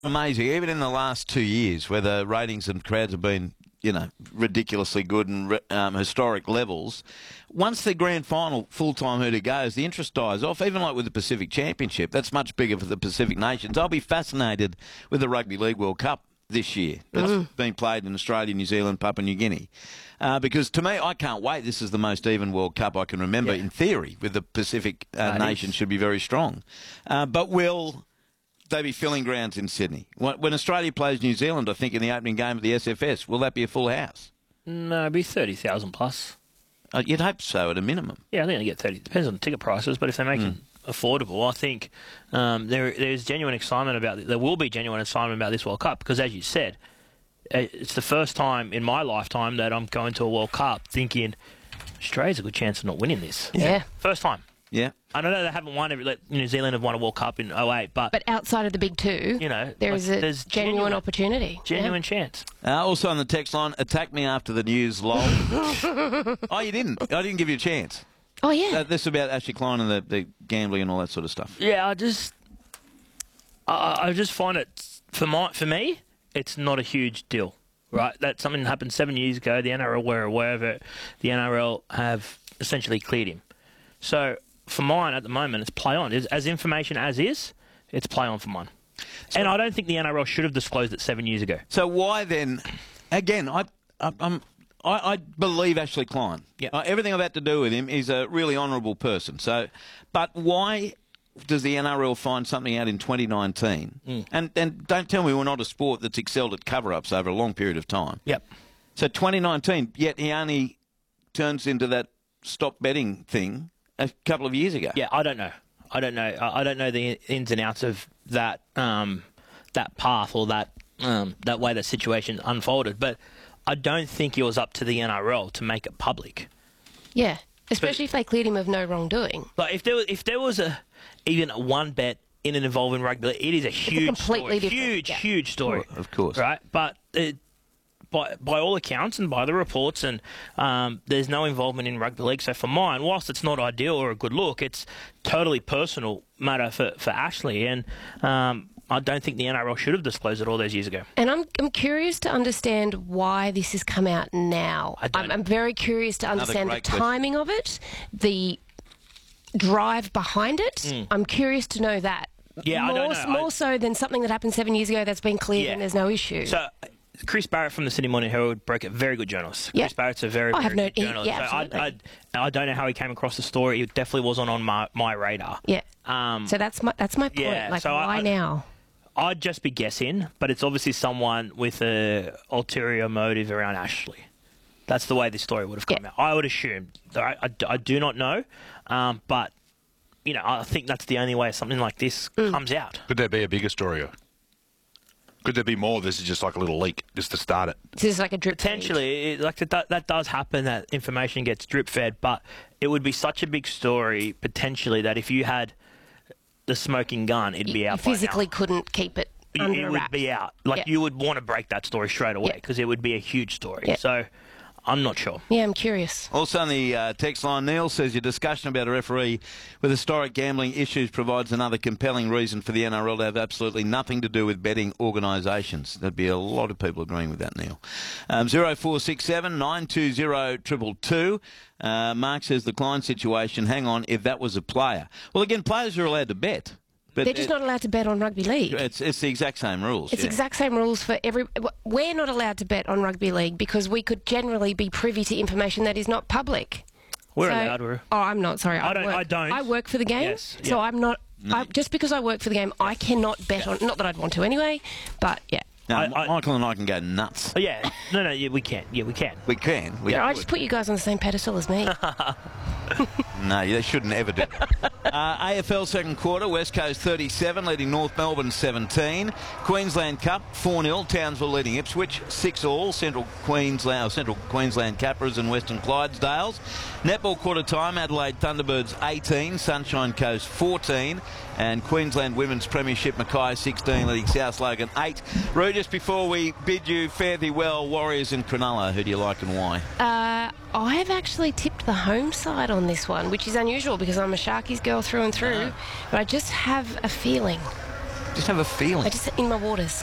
Amazing, even in the last 2 years, where the ratings and crowds have been, ridiculously good and historic levels. Once the grand final full-time hooter goes, the interest dies off, even like with the Pacific Championship. That's much bigger for the Pacific nations. I'll be fascinated with the Rugby League World Cup this year. That's being played in Australia, New Zealand, Papua New Guinea. Because to me, I can't wait. This is the most even World Cup I can remember in theory, with the Pacific nations should be very strong. But will they be filling grounds in Sydney? When Australia plays New Zealand, I think in the opening game of the SFS, will that be a full house? No, it'd be 30,000 plus. You'd hope so at a minimum. Yeah, I think they get 30. Depends on the ticket prices, but if they make it affordable, I think there's genuine excitement about it. There will be genuine excitement about this World Cup because, as you said, it's the first time in my lifetime that I'm going to a World Cup thinking Australia's a good chance of not winning this. Yeah. First time. Yeah. I don't know they haven't won New Zealand have won a World Cup in 2008, but outside of the big two, there's a genuine opportunity. Genuine chance. Also on the text line, attack me after the news, lol. Oh, you didn't? I didn't give you a chance. Oh, yeah. This is about Ashley Klein and the gambling and all that sort of stuff. Yeah, I just find it, for me, it's not a huge deal, right? That's something that happened 7 years ago. The NRL were aware of it. The NRL have essentially cleared him. So for mine at the moment, it's play on. As information as is, it's play on for mine. And I don't think the NRL should have disclosed it 7 years ago. So why then? Again, I believe Ashley Klein. Yeah. Everything I've had to do with him, he's a really honourable person. So, but why does the NRL find something out in 2019? And don't tell me we're not a sport that's excelled at cover-ups over a long period of time. Yep. So 2019, yet he only turns into that stop betting thing a couple of years ago. Yeah, I don't know. I don't know the ins and outs of that that path or that way the situation unfolded. But I don't think it was up to the NRL to make it public. Yeah, especially if they cleared him of no wrongdoing. Like if there was even one bet in an involving rugby, it is a huge story. Huge story. Of course. Right, but by all accounts and by the reports, and there's no involvement in rugby league. So for mine, whilst it's not ideal or a good look, it's totally personal matter for Ashley, and I don't think the NRL should have disclosed it all those years ago. And I'm curious to understand why this has come out now. I'm very curious to understand the timing of it, the drive behind it. I'm curious to know that. Yeah, I don't know. More so than something that happened 7 years ago that's been cleared and there's no issue. So Chris Barrett from the Sydney Morning Herald broke it. Very good journalist. Yep. Chris Barrett's a very good journalist. Yeah, absolutely. So I don't know how he came across the story. It definitely wasn't on my radar. Yeah. So that's my point. Yeah, so why now? I'd just be guessing, but it's obviously someone with a ulterior motive around Ashley. That's the way this story would have come out. I would assume. I do not know, but I think that's the only way something like this comes out. Could there be a bigger story? Could there be more? This is just like a little leak, just to start it. This is like a drip Potentially, that does happen, that information gets drip-fed, but it would be such a big story, potentially, that if you had the smoking gun, it'd be out by now. You physically couldn't keep it under It wraps. would be out. You would want to break that story straight away, because it would be a huge story. So I'm not sure. Yeah, I'm curious. Also on the text line, Neil says your discussion about a referee with historic gambling issues provides another compelling reason for the NRL to have absolutely nothing to do with betting organisations. There'd be a lot of people agreeing with that, Neil. 0467 920 222. Mark says the Klein situation, hang on, if that was a player. Well, again, players are allowed to bet. But they're just not allowed to bet on rugby league. It's the exact same rules. It's the exact same rules for every... We're not allowed to bet on rugby league because we could generally be privy to information that is not public. We're allowed. Oh, I'm not. Sorry. I don't. I work for the game, so I'm not... just because I work for the game, I cannot bet on... Not that I'd want to anyway, but yeah. No, Michael and I can go nuts. Oh, yeah. No, we can. Yeah, we can. We can. I just put you guys on the same pedestal as me. No, they shouldn't ever do that. AFL second quarter, West Coast 37, leading North Melbourne 17. Queensland Cup 4-0, Townsville leading Ipswich 6-all, Central Queensland Capras and Western Clydesdales. Netball quarter time, Adelaide Thunderbirds 18, Sunshine Coast 14, and Queensland Women's Premiership Mackay 16, leading South Logan 8. Roo, just before we bid you fare thee well, Warriors and Cronulla, who do you like and why? I've actually tipped the home side on this one, which is unusual because I'm a Sharkies girl through and through, but I just have a feeling. Just have a feeling. I just in my waters.